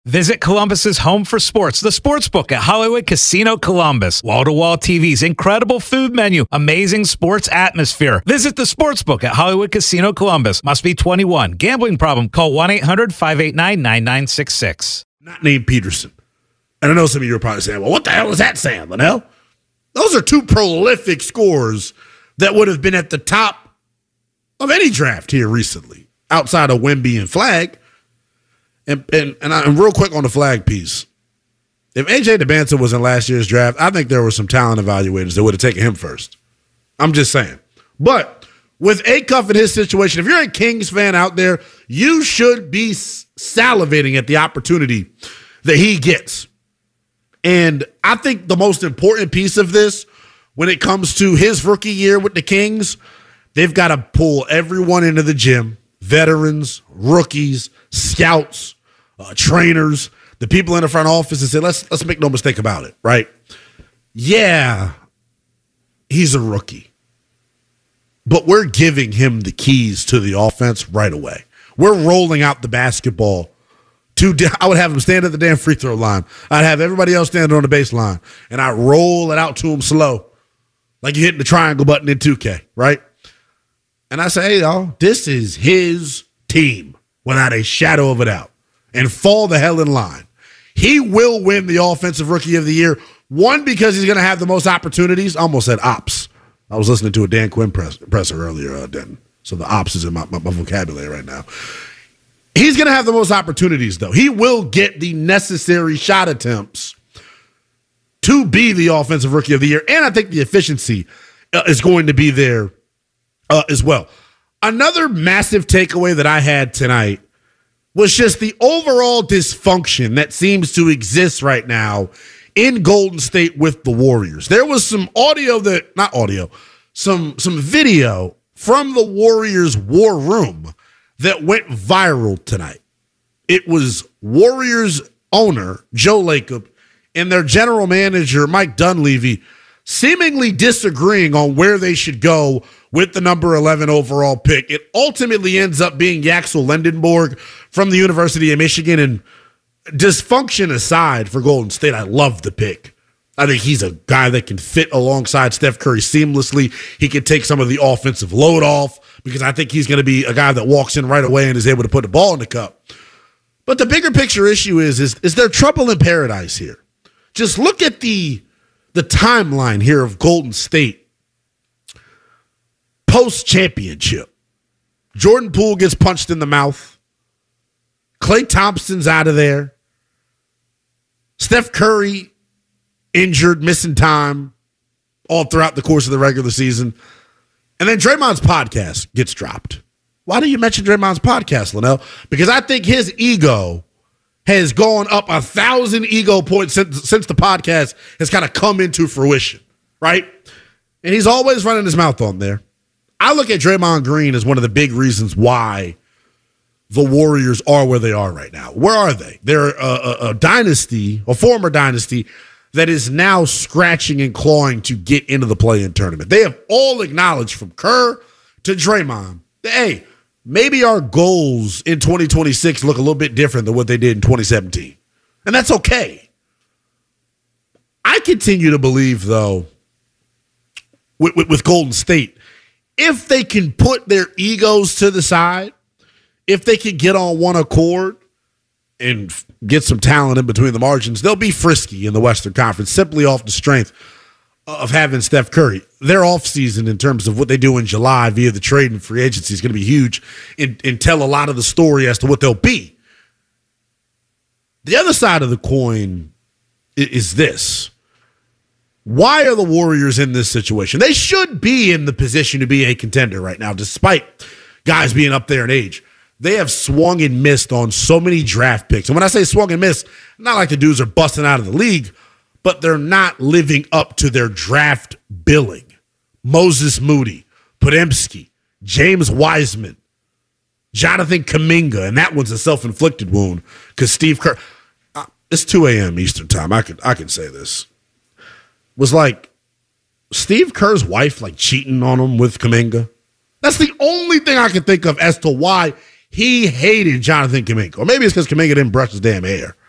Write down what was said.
Visit Columbus's home for sports, the Sportsbook at Hollywood Casino Columbus. Wall-to-wall TVs, incredible food menu, amazing sports atmosphere. Visit the Sportsbook at Hollywood Casino Columbus. Must be 21. Gambling problem? Call 1-800-589-9966. Not named Peterson. And I know some of you are probably saying, well, what the hell is that saying, Linnell? Those are two prolific scores that would have been at the top of any draft here recently, outside of Wemby and Flagg. And I'm real quick on the Flagg piece. If A.J. DeBanton was in last year's draft, I think there were some talent evaluators that would have taken him first. I'm just saying. But with Acuff in his situation, if you're a Kings fan out there, you should be salivating at the opportunity that he gets. And I think the most important piece of this, when it comes to his rookie year with the Kings, they've got to pull everyone into the gym, veterans, rookies, scouts, trainers, the people in the front office, and say, let's make no mistake about it, right? Yeah, he's a rookie, but we're giving him the keys to the offense right away. We're rolling out the basketball. I would have him stand at the damn free throw line. I'd have everybody else standing on the baseline, and I roll it out to him slow, like you're hitting the triangle button in 2K, right? And I say, hey, y'all, this is his team without a shadow of a doubt. And fall the hell in line. He will win the Offensive Rookie of the Year. One, because he's going to have the most opportunities. I almost said ops. I was listening to a Dan Quinn presser earlier, Denton. So the ops is in my vocabulary right now. He's going to have the most opportunities, though. He will get the necessary shot attempts to be the Offensive Rookie of the Year. And I think the efficiency is going to be there as well. Another massive takeaway that I had tonight was just the overall dysfunction that seems to exist right now in Golden State with the Warriors. There was some some video from the Warriors war room that went viral tonight. It was Warriors owner Joe Lacob and their general manager Mike Dunleavy seemingly disagreeing on where they should go with the number 11 overall pick. It ultimately ends up being Yaxel Lendenborg from the University of Michigan. And dysfunction aside for Golden State, I love the pick. I think he's a guy that can fit alongside Steph Curry seamlessly. He can take some of the offensive load off because I think he's going to be a guy that walks in right away and is able to put the ball in the cup. But the bigger picture issue is there trouble in paradise here? Just look at the timeline here of Golden State post-championship. Jordan Poole gets punched in the mouth. Klay Thompson's out of there. Steph Curry injured, missing time all throughout the course of the regular season. And then Draymond's podcast gets dropped. Why do you mention Draymond's podcast, Linnell? Because I think his ego has gone up 1,000 ego points since the podcast has kind of come into fruition, right? And he's always running his mouth on there. I look at Draymond Green as one of the big reasons why the Warriors are where they are right now. Where are they? They're a dynasty, a former dynasty, that is now scratching and clawing to get into the play-in tournament. They have all acknowledged, from Kerr to Draymond, that, hey, maybe our goals in 2026 look a little bit different than what they did in 2017. And that's okay. I continue to believe, though, with Golden State, if they can put their egos to the side, if they can get on one accord and get some talent in between the margins, they'll be frisky in the Western Conference simply off the strength of having Steph Curry. Their offseason in terms of what they do in July via the trade and free agency is going to be huge and tell a lot of the story as to what they'll be. The other side of the coin is this. Why are the Warriors in this situation? They should be in the position to be a contender right now, despite guys being up there in age. They have swung and missed on so many draft picks. And when I say swung and missed, not like the dudes are busting out of the league, but they're not living up to their draft billing. Moses Moody, Podziemski, James Wiseman, Jonathan Kuminga, and that one's a self-inflicted wound because Steve Kerr. It's 2 a.m. Eastern time. I can say this. Was like Steve Kerr's wife like cheating on him with Kuminga. That's the only thing I can think of as to why he hated Jonathan Kuminga. Or maybe it's because Kuminga didn't brush his damn hair.